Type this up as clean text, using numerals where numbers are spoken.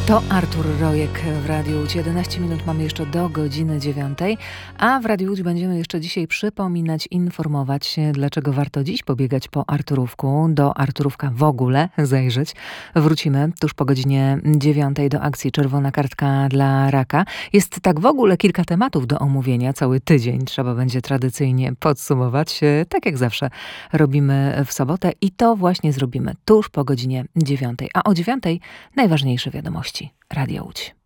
To Artur Rojek w Radiu Łódź. 11 minut mamy jeszcze do godziny 9, a w Radiu Łódź będziemy jeszcze dzisiaj przypominać, informować, dlaczego warto dziś pobiegać po Arturówku, do Arturówka w ogóle zajrzeć. Wrócimy tuż po godzinie 9 do akcji Czerwona Kartka dla Raka. Jest tak w ogóle kilka tematów do omówienia, cały tydzień trzeba będzie tradycyjnie podsumować, tak jak zawsze robimy w sobotę i to właśnie zrobimy tuż po godzinie 9, a o 9 najważniejsze wiadomości. Radia Łódź.